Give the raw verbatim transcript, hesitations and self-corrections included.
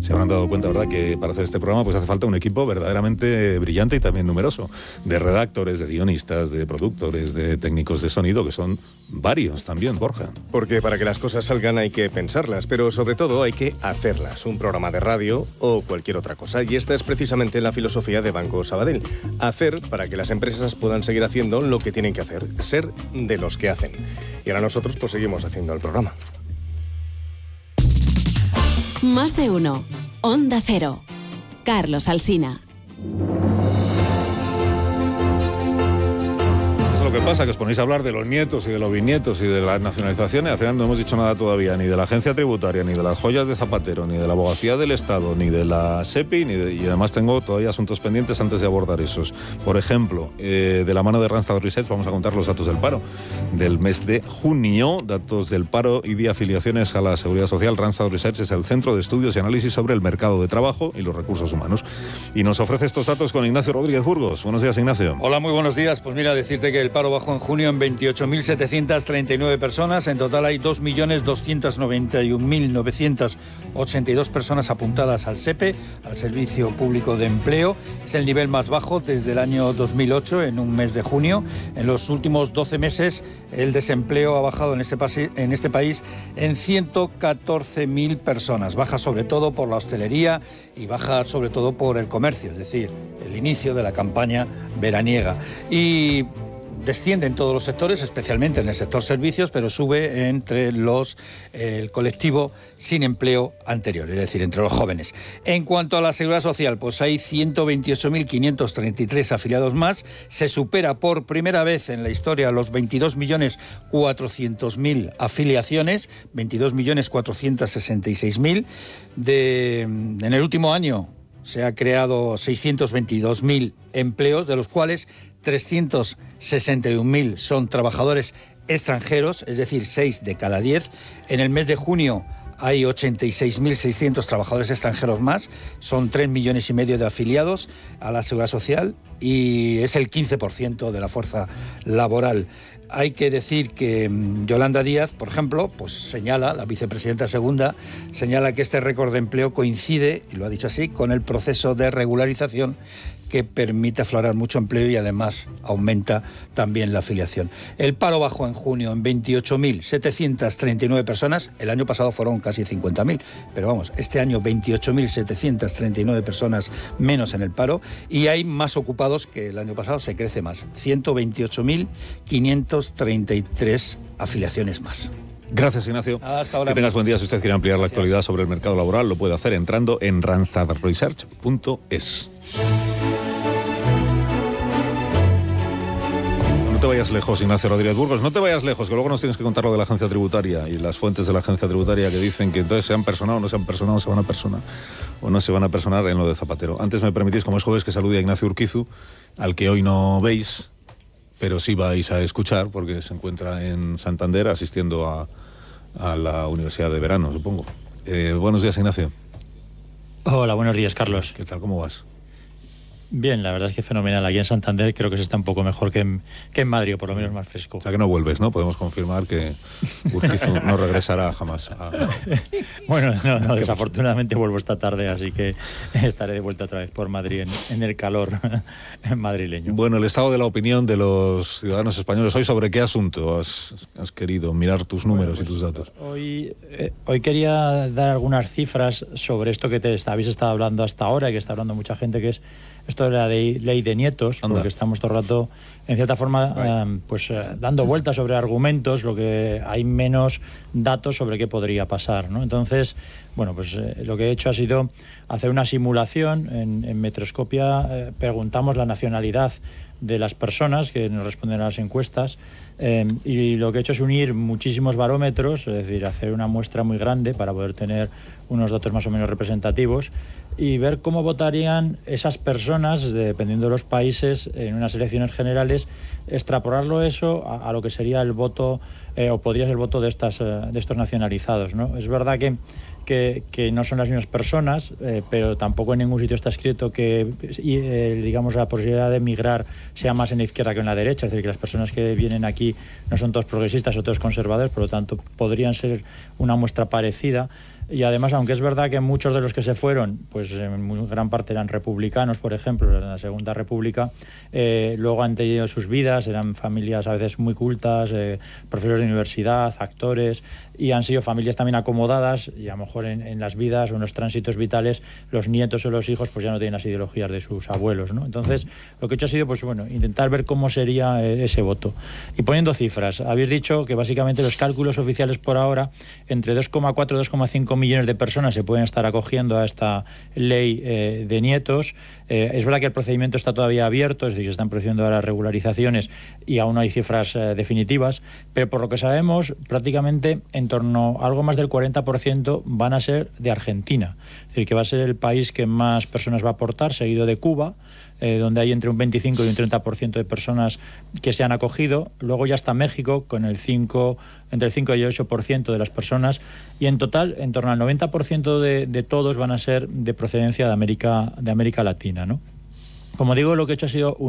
se habrán dado cuenta, ¿verdad?, que para hacer este programa pues hace falta un equipo verdaderamente brillante y también numeroso, de redactores, de guionistas, de productores, de técnicos de sonido, que son varios también, Borja. Porque para que las cosas salgan hay que pensarlas, pero sobre todo hay que hacerlas. Un programa de radio o cualquier otra cosa. Y esta es precisamente la filosofía de Banco Sabadell. Hacer para que las empresas puedan seguir haciendo lo que tienen que hacer. Ser de los que hacen. Y ahora nosotros pues seguimos haciendo el programa. Más de uno. Onda Cero. Carlos Alsina. ¿Qué pasa? Que os ponéis a hablar de los nietos y de los bisnietos y de las nacionalizaciones. Al final no hemos dicho nada todavía, ni de la agencia tributaria, ni de las joyas de Zapatero, ni de la abogacía del Estado, ni de la SEPI, ni de, y además tengo todavía asuntos pendientes antes de abordar esos. Por ejemplo, eh, de la mano de Randstad Research vamos a contar los datos del paro del mes de junio, datos del paro y de afiliaciones a la Seguridad Social. Randstad Research es el centro de estudios y análisis sobre el mercado de trabajo y los recursos humanos. Y nos ofrece estos datos con Ignacio Rodríguez Burgos. Buenos días, Ignacio. Hola, muy buenos días. Pues mira, decirte que el paro bajó en junio en veintiocho mil setecientas treinta y nueve personas. En total hay dos millones doscientas noventa y un mil novecientas ochenta y dos personas apuntadas al SEPE, al Servicio Público de Empleo. Es el nivel más bajo desde el año dos mil ocho, en un mes de junio. En los últimos doce meses el desempleo ha bajado en este, pase, en este país en ciento catorce mil personas. Baja sobre todo por la hostelería y baja sobre todo por el comercio, es decir, el inicio de la campaña veraniega. Y desciende en todos los sectores, especialmente en el sector servicios, pero sube entre los eh, el colectivo sin empleo anterior, es decir, entre los jóvenes. En cuanto a la Seguridad Social, pues hay ciento veintiocho mil quinientos treinta y tres afiliados más. Se supera por primera vez en la historia los veintidós millones cuatrocientos mil afiliaciones, veintidós millones cuatrocientos sesenta y seis mil. De, en el último año se ha creado seiscientos veintidós mil empleos, de los cuales trescientos sesenta y un mil son trabajadores extranjeros, es decir, seis de cada diez. En el mes de junio hay ochenta y seis mil seiscientos trabajadores extranjeros más, son tres millones y medio de afiliados a la Seguridad Social y es el quince por ciento de la fuerza laboral. Hay que decir que Yolanda Díaz, por ejemplo, pues señala, la vicepresidenta segunda, señala que este récord de empleo coincide, y lo ha dicho así, con el proceso de regularización que permite aflorar mucho empleo y además aumenta también la afiliación. El paro bajó en junio en veintiocho mil setecientas treinta y nueve personas, el año pasado fueron casi cincuenta mil, pero vamos, este año veintiocho mil setecientas treinta y nueve personas menos en el paro y hay más ocupados que el año pasado, se crece más, ciento veintiocho mil quinientos treinta y tres afiliaciones más. Gracias, Ignacio. Hasta ahora. Que tengas buen día. Si usted quiere ampliar Gracias. La actualidad sobre el mercado laboral, lo puede hacer entrando en randstad research punto es. No te vayas lejos, Ignacio Rodríguez Burgos, no te vayas lejos, que luego nos tienes que contar lo de la agencia tributaria y las fuentes de la agencia tributaria que dicen que entonces se han personado o no se han personado, se van a personar o no se van a personar en lo de Zapatero. Antes me permitís, como es jueves, que salude a Ignacio Urquizu, al que hoy no veis, pero sí vais a escuchar porque se encuentra en Santander asistiendo a, a la Universidad de Verano, supongo. Eh, buenos días, Ignacio. Hola, buenos días, Carlos. ¿Qué tal? ¿Cómo vas? Bien, la verdad es que fenomenal. Aquí en Santander creo que se está un poco mejor que en, que en Madrid, o por lo menos más fresco. O sea que no vuelves, ¿no? Podemos confirmar que Urquizu no regresará jamás. A... Bueno, no, no, desafortunadamente vuelvo esta tarde, así que estaré de vuelta otra vez por Madrid en, en el calor madrileño. Bueno, el estado de la opinión de los ciudadanos españoles hoy, ¿sobre qué asunto has, has querido mirar tus números bueno, pues, y tus datos? Hoy, eh, hoy quería dar algunas cifras sobre esto que te habéis estado hablando hasta ahora y que está hablando mucha gente, que es esto de la ley, ley de nietos, Anda. Porque estamos todo el rato, en cierta forma, right. eh, pues eh, dando vueltas sobre argumentos, lo que hay menos datos sobre qué podría pasar, ¿no? Entonces, bueno, pues eh, lo que he hecho ha sido hacer una simulación en, en Metroscopia, eh, preguntamos la nacionalidad de las personas que nos responden a las encuestas, eh, y lo que he hecho es unir muchísimos barómetros, es decir, hacer una muestra muy grande para poder tener unos datos más o menos representativos y ver cómo votarían esas personas, dependiendo de los países, en unas elecciones generales, extrapolarlo eso a, a lo que sería el voto, eh, o podría ser el voto de, estas, eh, de estos nacionalizados, ¿no? Es verdad que Que, que no son las mismas personas, eh, pero tampoco en ningún sitio está escrito que eh, digamos la posibilidad de emigrar sea más en la izquierda que en la derecha, es decir, que las personas que vienen aquí no son todos progresistas o todos conservadores, por lo tanto podrían ser una muestra parecida. Y además, aunque es verdad que muchos de los que se fueron, pues en gran parte eran republicanos, por ejemplo, en la Segunda República, eh, luego han tenido sus vidas, eran familias a veces muy cultas, eh, profesores de universidad, actores, y han sido familias también acomodadas, y a lo mejor en, en las vidas o en los tránsitos vitales, los nietos o los hijos pues ya no tienen las ideologías de sus abuelos, ¿no? Entonces, lo que he hecho ha sido, pues bueno, intentar ver cómo sería eh, ese voto. Y poniendo cifras, habéis dicho que básicamente los cálculos oficiales por ahora, entre dos coma cuatro y dos coma cinco millones de personas se pueden estar acogiendo a esta ley eh, de nietos. Eh, es verdad que el procedimiento está todavía abierto, es decir, se están produciendo ahora regularizaciones y aún no hay cifras eh, definitivas, pero por lo que sabemos, prácticamente en torno a algo más del cuarenta por ciento van a ser de Argentina. Es decir, que va a ser el país que más personas va a aportar, seguido de Cuba, Eh, donde hay entre un veinticinco y un treinta por ciento de personas que se han acogido. Luego ya está México con el cinco, entre el cinco y el ocho por ciento de las personas, y en total en torno al noventa por ciento de, de todos van a ser de procedencia de América, de América Latina, ¿no? Como digo, lo que he hecho ha sido un